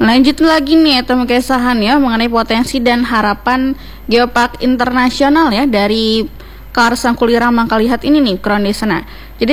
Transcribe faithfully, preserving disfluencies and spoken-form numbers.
Lanjut lagi nih atau kesahan ya mengenai potensi dan harapan Geopark Internasional ya dari Kawasan Kulira Mangkalihat ini nih Krondesana. Jadi